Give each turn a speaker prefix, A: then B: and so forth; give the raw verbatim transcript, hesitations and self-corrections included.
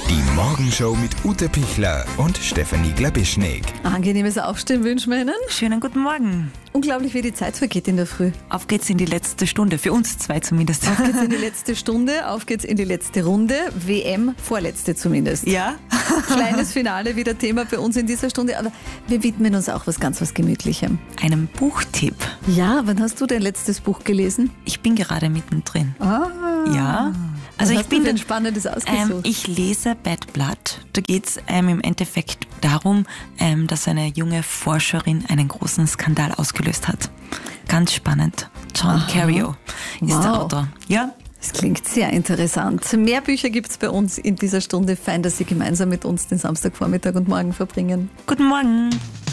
A: Die Morgenshow mit Ute Pichler und Stefanie Glabischnik.
B: Angenehmes Aufstehen wünschen wir Ihnen.
C: Schönen guten Morgen.
B: Unglaublich, wie die Zeit vergeht in der Früh.
C: Auf geht's in die letzte Stunde, für uns zwei zumindest.
B: Auf geht's in die letzte Stunde, auf geht's in die letzte Runde. W M, vorletzte zumindest.
C: Ja?
B: Kleines Finale wieder Thema bei uns in dieser Stunde, aber wir widmen uns auch was ganz was Gemütlichem.
C: Einem Buchtipp.
B: Ja, wann hast du dein letztes Buch gelesen?
C: Ich bin gerade mittendrin.
B: Ah.
C: Ja. Also
B: was
C: ich
B: hast
C: bin
B: du denn Spannendes ausgesucht?
C: Ähm, ich lese Bad Blood. Da geht es ähm, im Endeffekt darum, ähm, dass eine junge Forscherin einen großen Skandal ausgelöst hat. Ganz spannend. John
B: Aha.
C: Carreyrou ist
B: Wow.
C: der Autor. Ja.
B: Das klingt sehr interessant. Mehr Bücher gibt es bei uns in dieser Stunde. Fein, dass Sie gemeinsam mit uns den Samstagvormittag und Morgen verbringen.
C: Guten Morgen.